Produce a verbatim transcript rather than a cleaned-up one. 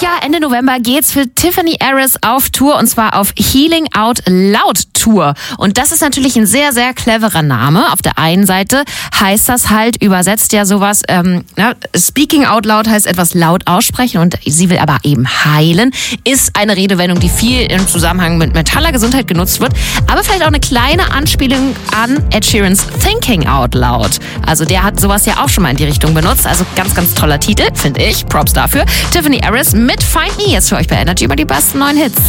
Jahr, Ende November, geht's für Tiffany Harris auf Tour und zwar auf Healing Out Loud Tour. Und das ist natürlich ein sehr, sehr cleverer Name. Auf der einen Seite heißt das halt, übersetzt ja sowas, ähm, ja, Speaking Out Loud heißt etwas laut aussprechen und sie will aber eben heilen. Ist eine Redewendung, die viel im Zusammenhang mit mentaler Gesundheit genutzt wird, aber vielleicht auch eine kleine Anspielung an Ed Sheerans Thinking Out Loud. Also der hat sowas ja auch schon mal in die Richtung benutzt. Also ganz, ganz toller Titel, finde ich. Props dafür. Tiffany Harris mit Find Me jetzt für euch bei Energy über die besten neuen Hits.